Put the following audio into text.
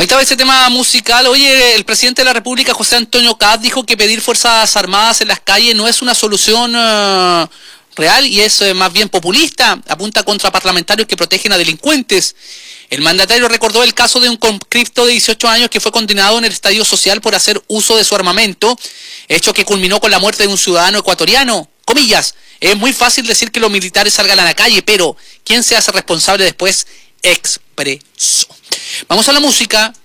Ahí estaba ese tema musical. Oye, el presidente de la República, José Antonio Caz, dijo que pedir fuerzas armadas en las calles no es una solución real y es más bien populista. Apunta contra parlamentarios que protegen a delincuentes. El mandatario recordó el caso de un conscripto de 18 años que fue condenado en el estallido social por hacer uso de su armamento, hecho que culminó con la muerte de un ciudadano ecuatoriano. Comillas, es muy fácil decir que los militares salgan a la calle, pero ¿quién se hace responsable después? Expresó. Vamos a la música.